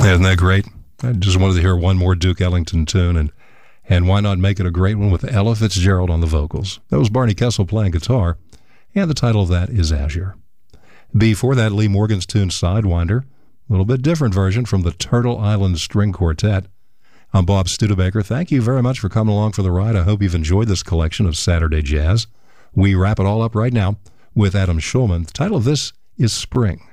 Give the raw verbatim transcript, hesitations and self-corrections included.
Isn't that great? I just wanted to hear one more Duke Ellington tune, and and why not make it a great one with Ella Fitzgerald on the vocals? That was Barney Kessel playing guitar, and the title of that is Azure. Before that, Lee Morgan's tune Sidewinder, a little bit different version from the Turtle Island String Quartet. I'm Bob Studebaker. Thank you very much for coming along for the ride. I hope you've enjoyed this collection of Saturday Jazz. We wrap it all up right now with Adam Schulman. The title of this is Spring.